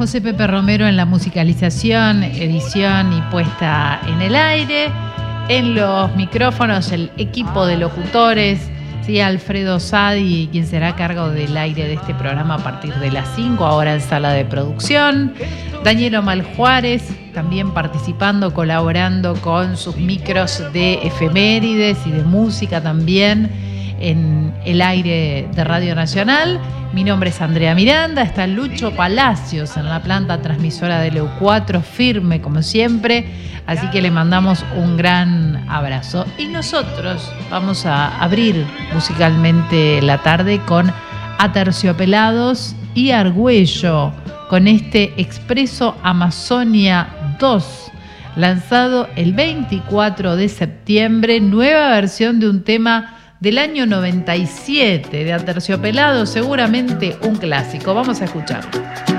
José Pepe Romero en la musicalización, edición y puesta en el aire. En los micrófonos, el equipo de locutores, ¿sí? Alfredo Sadi, quien será a cargo del aire de este programa a partir de las 5, ahora en sala de producción. Daniel Omal Juárez, también participando, colaborando con sus micros de efemérides y de música también en el aire de Radio Nacional. Mi nombre es Andrea Miranda, está Lucho Palacios en la planta transmisora de LEU4, firme como siempre, así que le mandamos un gran abrazo. Y nosotros vamos a abrir musicalmente la tarde con Aterciopelados y Argüello, con este Expreso Amazonia 2, lanzado el 24 de septiembre, nueva versión de un tema del año 97 de Aterciopelados, seguramente un clásico. Vamos a escucharlo.